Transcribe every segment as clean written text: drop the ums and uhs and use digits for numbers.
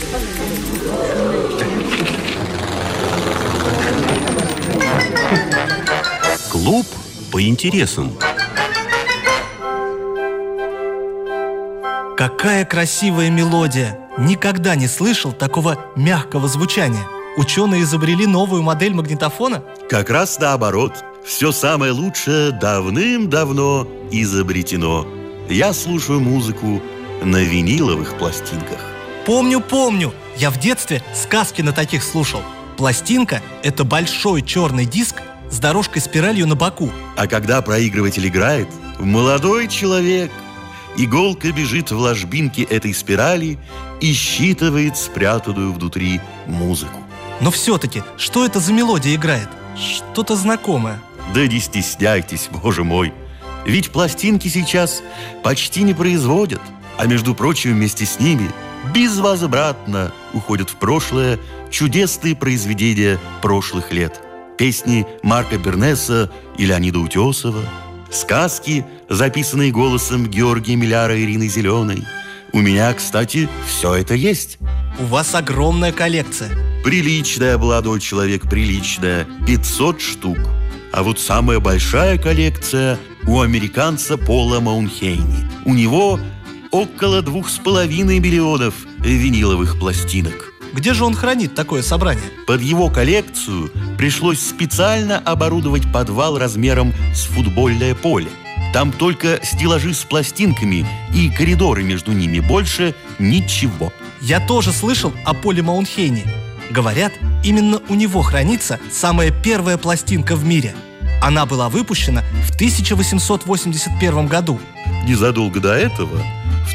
Клуб по интересам. Какая красивая мелодия! Никогда не слышал такого мягкого звучания. Ученые изобрели новую модель магнитофона? Как раз наоборот. Все самое лучшее давным-давно изобретено. Я слушаю музыку на виниловых пластинках. Помню. Я в детстве сказки на таких слушал. Пластинка – это большой черный диск с дорожкой-спиралью на боку. А когда проигрыватель играет, молодой человек, иголка бежит в ложбинке этой спирали и считывает спрятанную внутри музыку. Но все-таки, что это за мелодия играет? Что-то знакомое. Да не стесняйтесь, боже мой. Ведь пластинки сейчас почти не производят. А между прочим, вместе с ними безвозвратно уходят в прошлое чудесные произведения прошлых лет. Песни Марка Бернеса и Леонида Утесова, сказки, записанные голосом Георгия Миляра и Ирины Зеленой. У меня, кстати, все это есть. У вас огромная коллекция. Приличная, молодой человек, приличная. 500 штук. А вот самая большая коллекция у американца Пола Маунхейни. У него около 2,5 миллионов виниловых пластинок. Где же он хранит такое собрание? Под его коллекцию пришлось специально оборудовать подвал размером с футбольное поле. Там только стеллажи с пластинками и коридоры между ними, больше ничего. Я тоже слышал о Поле Маунхейни. Говорят, именно у него хранится самая первая пластинка в мире. Она была выпущена в 1881 году. Незадолго до этого, в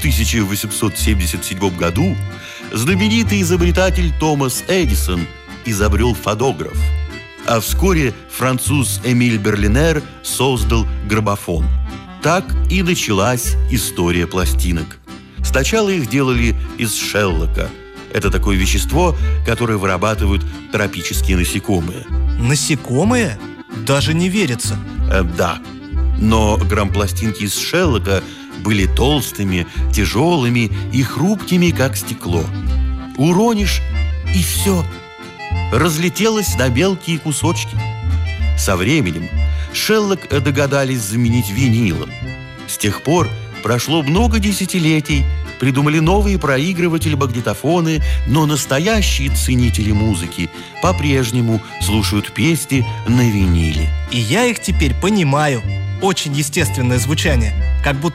1877 году, знаменитый изобретатель Томас Эдисон изобрел фонограф. А вскоре француз Эмиль Берлинер создал граммофон. Так и началась история пластинок. Сначала их делали из шеллока. Это такое вещество, которое вырабатывают тропические насекомые. Насекомые? Даже не верится. Да, но грампластинки из шеллока были толстыми, тяжелыми и хрупкими, как стекло. Уронишь, и все. Разлетелось на мелкие кусочки. Со временем шеллок догадались заменить винилом. С тех пор прошло много десятилетий, придумали новые проигрыватели, магнитофоны, но настоящие ценители музыки по-прежнему слушают песни на виниле. И я их теперь понимаю. Очень естественное звучание, как будто